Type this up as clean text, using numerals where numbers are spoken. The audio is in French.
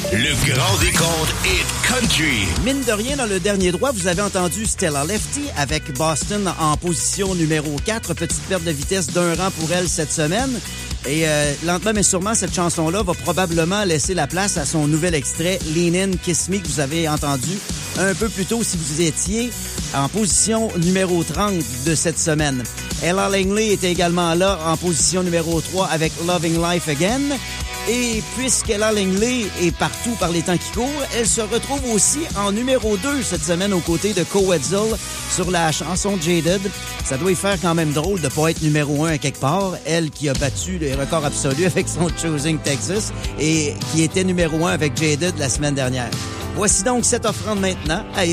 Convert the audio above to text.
Le grand décompte Hit Country. Mine de rien, dans le dernier droit, vous avez entendu Stella Lefty avec Boston en position numéro 4. Petite perte de vitesse d'un rang pour elle cette semaine. Et lentement mais sûrement, cette chanson-là va probablement laisser la place à son nouvel extrait Lean In, Kiss Me, que vous avez entendu un peu plus tôt si vous étiez en position numéro 30 de cette semaine. Ella Langley était également là en position numéro 3 avec Loving Life Again. Et puisqu'Ella Langley est partout par les temps qui courent, elle se retrouve aussi en numéro 2 cette semaine aux côtés de Co Wetzel sur la chanson Jaded. Ça doit y faire quand même drôle de pas être numéro 1 à quelque part. Elle qui a battu les records absolus avec son Choosing Texas et qui était numéro 1 avec Jaded la semaine dernière. Voici donc cette offrande maintenant à